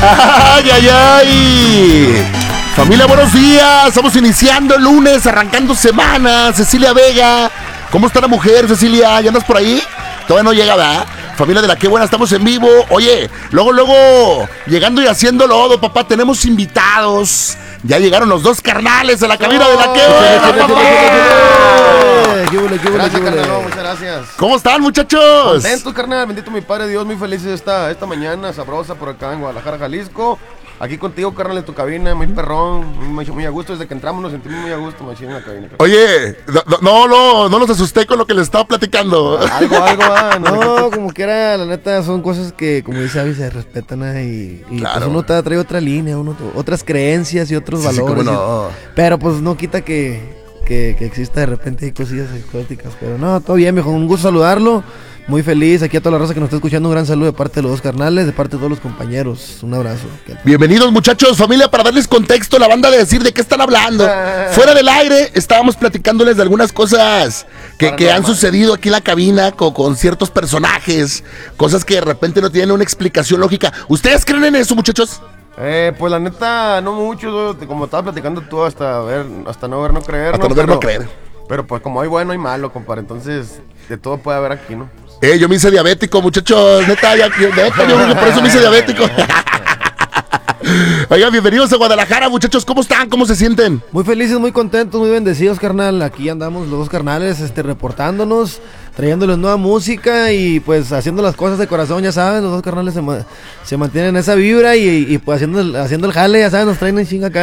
¡Ay, ay, ay! Familia, buenos días. Estamos iniciando el lunes, arrancando semana. Cecilia Vega. ¿Cómo está la mujer, Cecilia? ¿Ya andas por ahí? Todavía no llega, ¿verdad? Familia de La Qué Buena, estamos en vivo. Oye, luego, llegando y haciendo lodo, papá, tenemos invitados. Ya llegaron los dos carnales a la cabina de La Qué Buena, papá. Gracias, carnal, muchas gracias. ¿Cómo están, muchachos? Contentos, carnal, bendito mi Padre Dios, muy felices esta mañana sabrosa por acá en Guadalajara, Jalisco. Aquí contigo, carnal, en tu cabina, muy perrón, muy a gusto. Desde que entramos nos sentimos muy a gusto, machín, en la cabina. Carnal. Oye, no los asusté con lo que les estaba platicando. Algo, no, como que era, la neta, son cosas que, como dice Avi, se respetan, y claro. Pues uno trae otra línea, otras creencias y otros valores. Sí, cómo no. Pero pues no quita que exista de repente cosillas exóticas. Pero no, todo bien, viejo, un gusto saludarlo. Muy feliz, aquí a toda la raza que nos está escuchando, un gran saludo de parte de los dos carnales, de parte de todos los compañeros, un abrazo. Bienvenidos, muchachos, familia, para darles contexto, la banda de decir de qué están hablando. Fuera del aire, estábamos platicándoles de algunas cosas que han sucedido aquí en la cabina con ciertos personajes, cosas que de repente no tienen una explicación lógica. ¿Ustedes creen en eso, muchachos? Pues la neta, no mucho, como estaba platicando tú, hasta no ver, no creer. Hasta no ver, no creer. Pero pues como hay bueno, hay malo, compadre, entonces de todo puede haber aquí, ¿no? Yo me hice diabético, muchachos, neta, yo por eso me hice diabético. Oigan, bienvenidos a Guadalajara, muchachos, ¿cómo están? ¿Cómo se sienten? Muy felices, muy contentos, muy bendecidos, carnal. Aquí andamos los dos carnales, reportándonos, trayéndoles nueva música y pues haciendo las cosas de corazón, ya saben, los dos carnales se mantienen en esa vibra y pues haciendo el jale, ya saben, nos traen en chinga acá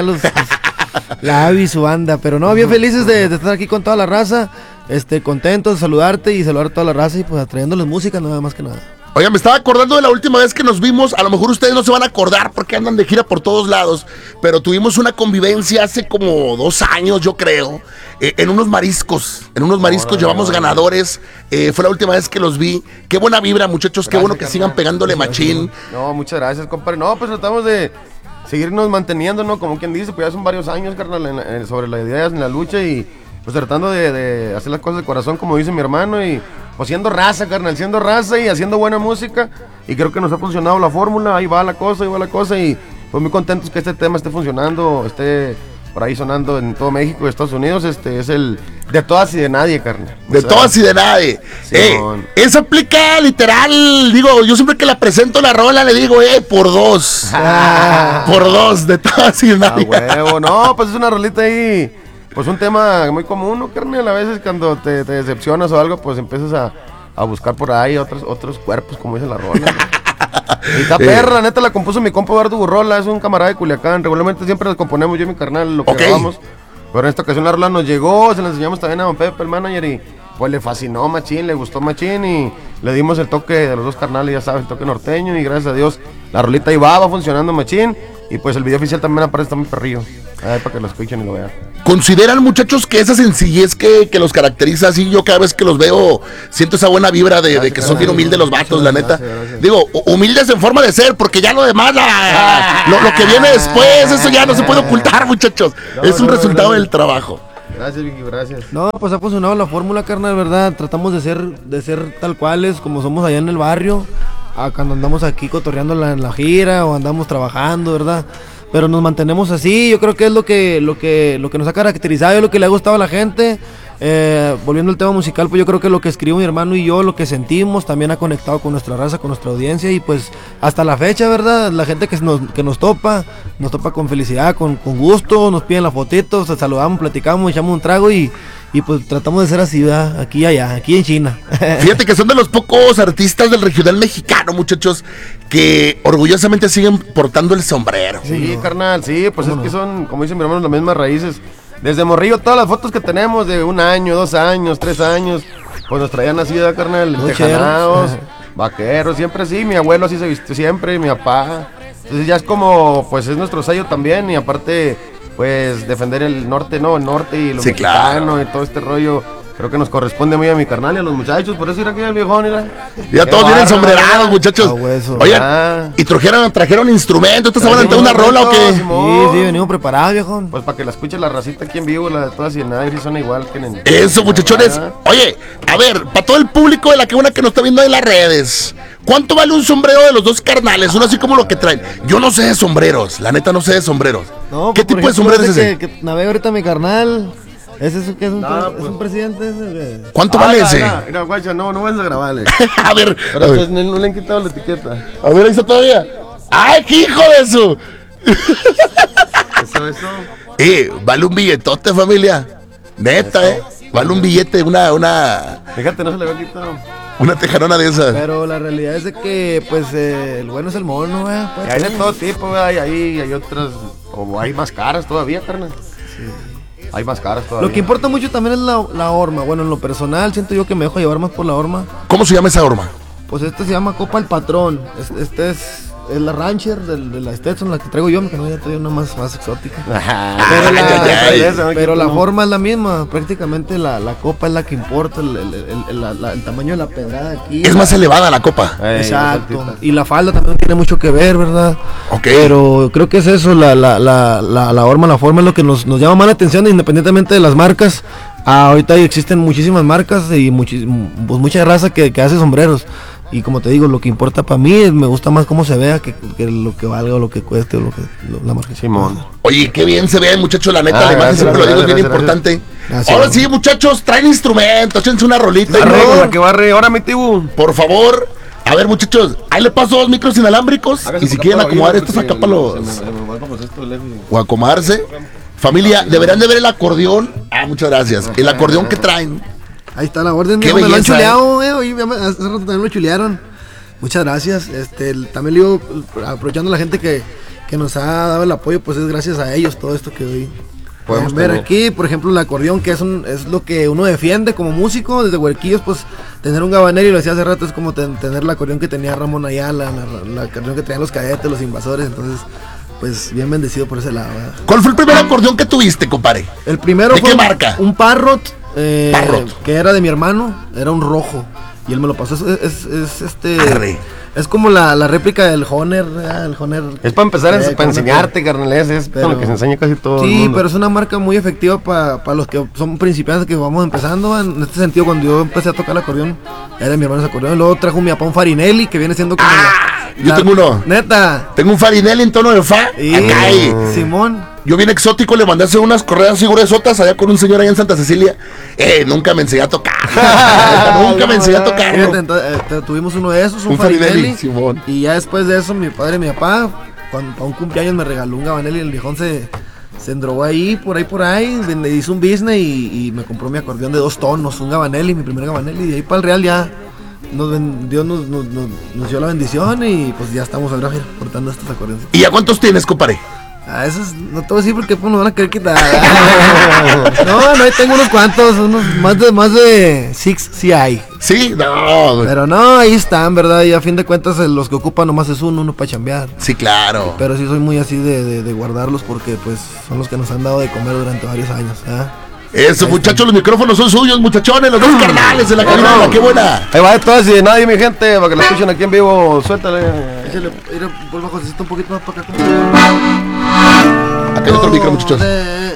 la Avi y su banda, pero no, bien felices de estar aquí con toda la raza, contentos de saludarte y saludar a toda la raza y pues trayéndoles música, nada más que nada. Oigan, me estaba acordando de la última vez que nos vimos, a lo mejor ustedes no se van a acordar porque andan de gira por todos lados, pero tuvimos una convivencia hace como 2 años, yo creo, en unos mariscos, llevamos ganadores, fue la última vez que los vi. Qué buena vibra, muchachos, qué bueno que sigan pegándole machín. No, muchas gracias, compadre. No, pues tratamos de seguirnos manteniendo, ¿no? Como quien dice, pues ya son varios años, carnal, sobre las ideas, en la lucha y pues tratando de hacer las cosas de corazón, como dice mi hermano, y pues siendo raza, carnal, siendo raza y haciendo buena música, y creo que nos ha funcionado la fórmula, ahí va la cosa, y pues muy contentos que este tema esté funcionando, esté por ahí sonando en todo México y Estados Unidos. Es el de todas y de nadie, carnal. De todas y de nadie. Sí, eso aplica literal, digo, yo siempre que la presento la rola le digo, por 2. Por 2, de todas y de nadie. Huevo, no, pues es una rolita ahí. Pues un tema muy común, ¿no, carnal? A veces cuando te decepcionas o algo, pues empiezas a buscar por ahí otros cuerpos, como dice la rola, ¿no? Y esta perra, neta, la compuso mi compa Eduardo Burrola, es un camarada de Culiacán. Regularmente siempre la componemos yo y mi carnal, lo que grabamos. Pero en esta ocasión la rola nos llegó, se la enseñamos también a don Pepe, el manager, y pues le fascinó machín, le gustó machín, y le dimos el toque de los dos carnales, ya sabes, el toque norteño, y gracias a Dios la rolita ahí va funcionando machín. Y pues el video oficial también aparece, está muy perrillo. Para que lo escuchen y lo vean. ¿Consideran, muchachos, que esa sencillez que los caracteriza así? Yo cada vez que los veo siento esa buena vibra de que son bien humildes los vatos, la neta. Gracias. Digo, humildes en forma de ser, porque ya lo demás, lo que viene después, eso ya no se puede ocultar, muchachos. Es un resultado del trabajo. Gracias, Vicky, gracias. No, pues ha funcionado la fórmula, carnal, ¿verdad? Tratamos de ser tal cuales como somos allá en el barrio. Cuando andamos aquí cotorreando en la gira o andamos trabajando, ¿verdad? Pero nos mantenemos así, yo creo que es lo que nos ha caracterizado, es lo que le ha gustado a la gente. Volviendo al tema musical, pues yo creo que lo que escribió mi hermano y yo, lo que sentimos, también ha conectado con nuestra raza, con nuestra audiencia, y pues hasta la fecha, ¿verdad? La gente que nos topa con felicidad, con gusto, nos piden la fotito, saludamos, platicamos, echamos un trago y pues tratamos de ser así, ¿verdad? Aquí y allá, aquí en China. Fíjate que son de los pocos artistas del regional mexicano, muchachos, que orgullosamente siguen portando el sombrero. Sí, carnal, sí, pues es que son, como dice mi hermano, las mismas raíces. Desde morrillo, todas las fotos que tenemos de 1 año, 2 años, 3 años, pues nos traían así, ¿verdad, carnal? Tejanados, vaqueros, siempre así. Mi abuelo así se vistió siempre, mi papá. Entonces ya es como, pues es nuestro sello también, y aparte, pues defender el norte, ¿no? El norte y lo mexicano, claro, y todo este rollo. creo que nos corresponde muy a mi carnal y a los muchachos, por eso era que el viejón, mira. Ya todos vienen sombrerados, muchachos. Oye, y trajeron instrumentos. ¿Estás hablando de una rola o qué? Sí, venimos preparados, viejón. Pues para que la escuche la racita aquí en vivo, la de todas y en nadie son igual que en... Eso, muchachones. Oye, a ver, para todo el público de la que una que nos está viendo en las redes, ¿cuánto vale un sombrero de los dos carnales? Uno así como lo que traen. Yo no sé de sombreros, la neta no sé de sombreros. No, ¿Qué tipo de sombrero es ese? Que navega ahorita mi carnal. ¿Ese es que es un, pues. es un presidente ese? ¿Cuánto vale ese? Mira, guacha, no vas a grabarle. A ver, Pero pues, no le han quitado la etiqueta. a ver, ahí está todavía. ¡Ay, qué hijo de eso! Eso. Vale un billetote, familia. Neta, vale un billete, una Fíjate, no se le había quitado. tejanona de esas. Pero la realidad es de que, pues, el bueno es el mono, güey. Pues, Y hay de todo tipo, güey, hay otras, o hay más caras todavía, carnal. Sí. Hay más caras todavía. Lo que importa mucho también es la horma. Bueno, en lo personal siento yo que me dejo llevar más por la horma. ¿Cómo se llama esa horma? Pues se llama Copa el Patrón. Este es la Rancher de la Stetson, la que traigo yo, que no ya traigo una más exótica. Pero la forma es la misma. Prácticamente la copa es la que importa, el tamaño de la pedrada aquí. Es más elevada la copa. Exacto. Y la falda también tiene mucho que ver, ¿verdad? Ok. Pero creo que es eso, la horma, la forma es lo que nos llama más la atención, independientemente de las marcas. Ahorita existen muchísimas marcas y pues mucha raza que hace sombreros. Y como te digo, lo que importa para mí es, me gusta más cómo se vea que lo que valga o lo que cueste o la marca. Simón. Oye, qué bien se ve, muchachos, la neta, la imagen siempre lo digo, es bien importante. Ahora sí, muchachos, traen instrumentos, échense una rolita. Con la que barre, ahora mi tibu. Por favor, a ver, muchachos, ahí le paso 2 micros inalámbricos. Y si quieren acomodar estos acá para los... O acomodarse. Familia, deberán de ver el acordeón. Muchas gracias. El acordeón que traen. Ahí está la orden, qué me lo han belleza, chuleado, oye, hace rato también lo chulearon. Muchas gracias. También le digo, aprovechando a la gente que nos ha dado el apoyo, pues es gracias a ellos todo esto que hoy podemos ver aquí. Por ejemplo, el acordeón, que es lo que uno defiende como músico, desde Huerquillos, pues tener un gabanero, y lo decía hace rato, es como tener el acordeón que tenía Ramón Ayala, el acordeón que tenían los Cadetes, los Invasores. Entonces, pues bien bendecido por ese lado, ¿verdad? ¿Cuál fue el primer acordeón que tuviste, compadre? El primero ¿De fue qué marca? Un Parrot, Parrot, que era de mi hermano, era un rojo. Y él me lo pasó, Arre. es como la réplica del Honer, el Honer. Es para empezar, para enseñarte, carnal, es con lo que se enseña casi todo. Sí, el mundo. Pero es una marca muy efectiva para los que son principiantes, que vamos empezando. En este sentido, cuando yo empecé a tocar el acordeón, era mi hermano ese acordeón. Luego trajo mi papá un Farinelli, que viene siendo como yo tengo uno. Neta. Tengo un Farinelli en tono de fa. Acá hay. Simón. Yo bien exótico, le mandé a hacer unas correas así gruesotas allá con un señor allá en Santa Cecilia. Nunca me enseñé a tocar. Nunca me enseñé a tocar. Tuvimos uno de esos, un Farinelli. Y ya después de eso, mi padre y mi papá, para un cumpleaños me regaló un Gabanelli. El viejón se endrogó ahí, por ahí. Me hizo un business y me compró mi acordeón de 2 tonos, un Gabanelli, mi primer Gabanelli. Y de ahí para el Real ya Dios nos dio la bendición y pues ya estamos ahora portando estos acordeones. ¿Y a cuántos tienes, compadre? Esos no te voy a decir porque pues nos van a querer quitar. No, ahí tengo unos cuantos, más de 6 sí hay. Sí, no. Pero no, ahí están, ¿verdad? Y a fin de cuentas los que ocupan nomás es uno para chambear. Sí, claro. Pero sí soy muy así de guardarlos porque pues son los que nos han dado de comer durante varios años, ¿eh? Eso, muchachos, los micrófonos son suyos, muchachones, los 2 carnales de la cabina, qué buena. Ahí va de todas y de nadie, mi gente, para que la escuchen aquí en vivo, suéltale. Échale, vuelva a un poquito más para acá. Acá hay otro micro, muchachos.